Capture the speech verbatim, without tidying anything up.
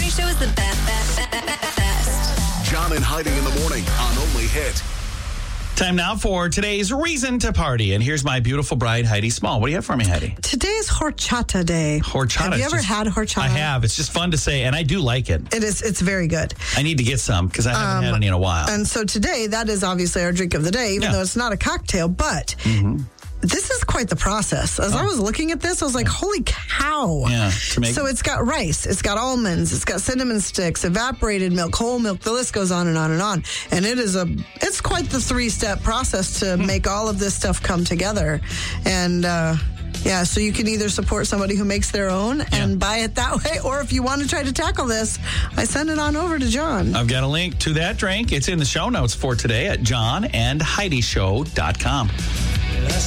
Morning Show is the best, best, best, best. John and Heidi in the morning on Only Hit. Time now for today's reason to party. And here's my beautiful bride, Heidi Small. What do you have for me, Heidi? Today is horchata day. Horchata. Have you ever just, had horchata? I have. It's just fun to say, and I do like it. It is. It's very good. I need to get some because I haven't um, had any in a while. And so today, that is obviously our drink of the day, even yeah. though it's not a cocktail. But mm-hmm. this is quite the process. As oh. I was looking at this, I was like, holy cow. Yeah. To make- so it's got rice, it's got almonds, it's got cinnamon sticks, evaporated milk, whole milk. The list goes on and on and on. And it is a, it's quite the three-step process to mm. make all of this stuff come together. And, uh, yeah, so you can either support somebody who makes their own yeah. and buy it that way, or if you want to try to tackle this, I send it on over to John. I've got a link to that drink. It's in the show notes for today at john and heidi show dot com.